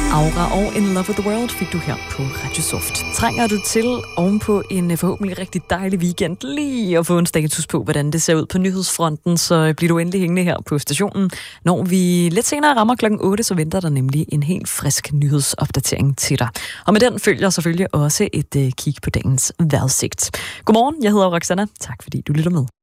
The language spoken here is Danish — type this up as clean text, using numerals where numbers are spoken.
Aura og In Love with the World fik du her på Radio Soft. Trænger du til ovenpå en forhåbentlig rigtig dejlig weekend lige at få en status på, hvordan det ser ud på nyhedsfronten, så bliver du endelig hængende her på stationen. Når vi lidt senere rammer klokken 8, så venter der nemlig en helt frisk nyhedsopdatering til dig. Og med den følger selvfølgelig også et kig på dagens vejrudsigt. Godmorgen, jeg hedder Roxanna. Tak fordi du lytter med.